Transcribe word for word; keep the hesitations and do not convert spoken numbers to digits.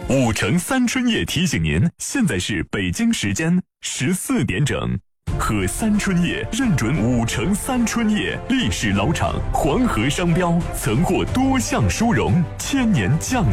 五城三春夜提醒您，现在是北京时间十四点整。喝三春夜认准五城三春夜，历史老厂黄河商标曾获多项殊荣，千年酱